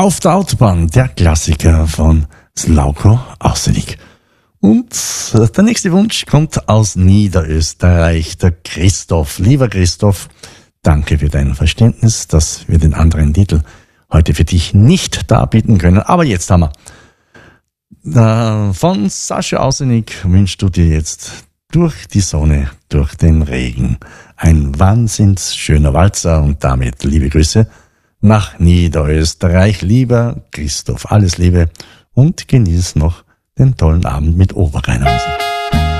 Auf der Autobahn, der Klassiker von Sławko Ausenik. Und der nächste Wunsch kommt aus Niederösterreich, der Christoph. Lieber Christoph, danke für dein Verständnis, dass wir den anderen Titel heute für dich nicht darbieten können. Aber jetzt haben wir von Sascha Ausenik wünschst du dir jetzt durch die Sonne, durch den Regen ein wahnsinns schöner Walzer und damit liebe Grüße nach Niederösterreich. Lieber Christoph, alles Liebe und genieß noch den tollen Abend mit Oberrheiner Musik.